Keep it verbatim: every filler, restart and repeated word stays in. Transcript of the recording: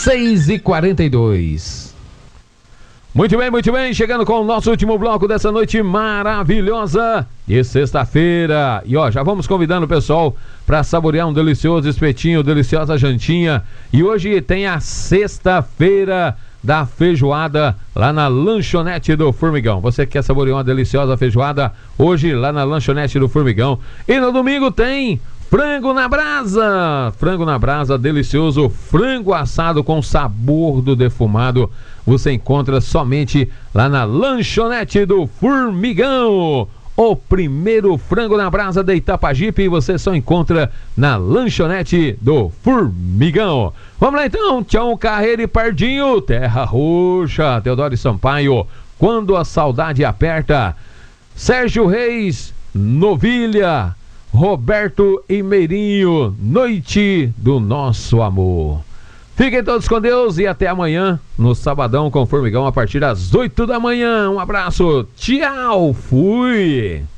seis e quarenta e dois. Muito bem, muito bem, chegando com o nosso último bloco dessa noite maravilhosa de sexta-feira. E ó, já vamos convidando o pessoal para saborear um delicioso espetinho, deliciosa jantinha. E hoje tem a sexta-feira da feijoada lá na lanchonete do Formigão. Você quer saborear uma deliciosa feijoada? Hoje lá na lanchonete do Formigão. E no domingo tem frango na brasa. Frango na brasa, delicioso. Frango assado com sabor do defumado. Você encontra somente lá na lanchonete do Formigão. O primeiro frango na brasa de Itapajipe você só encontra na lanchonete do Formigão. Vamos lá então, Tião Carreira e Pardinho, Terra Roxa, Teodoro Sampaio, Quando a Saudade Aperta, Sérgio Reis, Novilha, Roberto e Meirinho, Noite do Nosso Amor. Fiquem todos com Deus e até amanhã no Sabadão com Formigão a partir das oito da manhã. Um abraço, tchau, fui!